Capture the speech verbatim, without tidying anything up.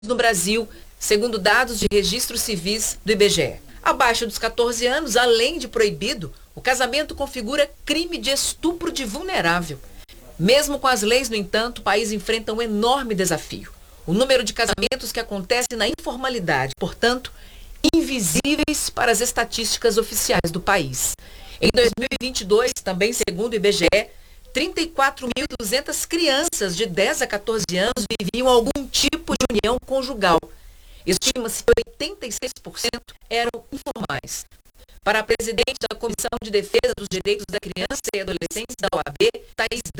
no Brasil, segundo dados de registros civis do I B G E. Abaixo dos quatorze anos, além de proibido, o casamento configura crime de estupro de vulnerável. Mesmo com as leis, no entanto, o país enfrenta um enorme desafio. O número de casamentos que acontece na informalidade, portanto, invisíveis para as estatísticas oficiais do país. Em dois mil e vinte e dois, também segundo o I B G E, trinta e quatro mil e duzentas crianças de dez a quatorze anos viviam algum tipo de união conjugal. Estima-se que oitenta e seis por cento eram informais. Para a presidente da Comissão de Defesa dos Direitos da Criança e Adolescente da O A B, Thaís